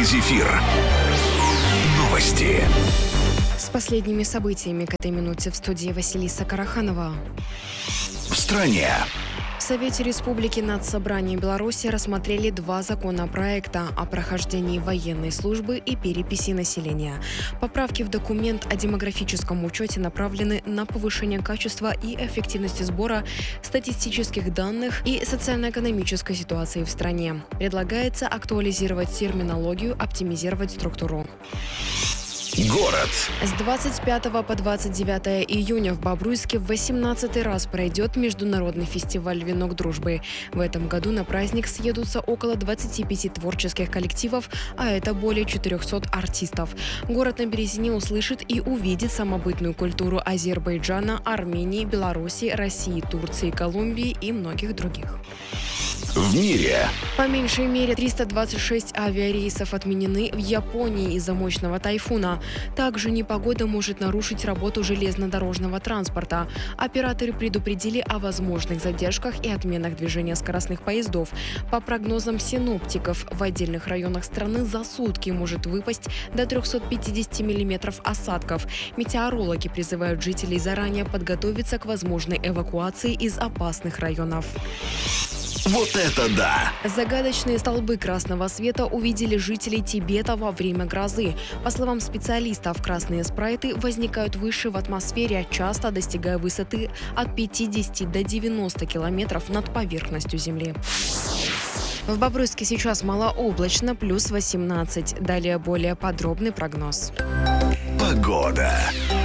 Зефир. Новости. С последними событиями к этой минуте в студии Василиса Караханова. В стране. В Совете Республики Нацсобрания Беларуси рассмотрели два законопроекта о прохождении военной службы и переписи населения. Поправки в документ о демографическом учете направлены на повышение качества и эффективности сбора статистических данных и социально-экономической ситуации в стране. Предлагается актуализировать терминологию, оптимизировать структуру. Город. С 25 по 29 июня в Бобруйске в 18-й раз пройдет международный фестиваль «Венок дружбы». В этом году на праздник съедутся около 25 творческих коллективов, а это более 400 артистов. Город на Березине услышит и увидит самобытную культуру Азербайджана, Армении, Беларуси, России, Турции, Колумбии и многих других. В мире. По меньшей мере 326 авиарейсов отменены в Японии из-за мощного тайфуна. Также непогода может нарушить работу железнодорожного транспорта. Операторы предупредили о возможных задержках и отменах движения скоростных поездов. По прогнозам синоптиков, в отдельных районах страны за сутки может выпасть до 350 миллиметров осадков. Метеорологи призывают жителей заранее подготовиться к возможной эвакуации из опасных районов. Вот это да! Загадочные столбы красного света увидели жители Тибета во время грозы. По словам специалистов, красные спрайты возникают выше в атмосфере, часто достигая высоты от 50 до 90 километров над поверхностью Земли. В Бобруйске сейчас малооблачно, плюс 18. Далее более подробный прогноз. Погода.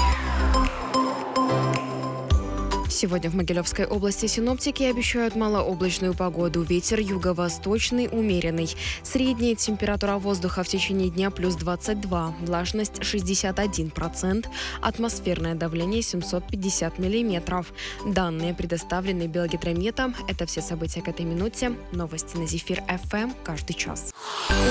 Сегодня в Могилевской области синоптики обещают малооблачную погоду. Ветер юго-восточный, умеренный. Средняя температура воздуха в течение дня плюс 22. Влажность 61%. Атмосферное давление 750 миллиметров. Данные предоставлены Белгидрометом. Это все события к этой минуте. Новости на Зефир ФМ каждый час.